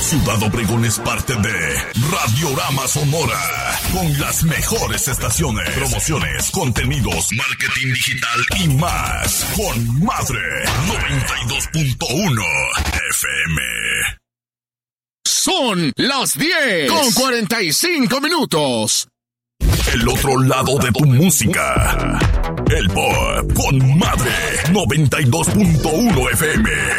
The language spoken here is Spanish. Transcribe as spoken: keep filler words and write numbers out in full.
Ciudad Obregón es parte de Radiorama Sonora, con las mejores estaciones, promociones, contenidos, marketing digital y más, con Madre noventa y dos punto uno F M. Son las diez con cuarenta y cinco minutos. El otro lado de tu música. El pop con Madre noventa y dos punto uno F M.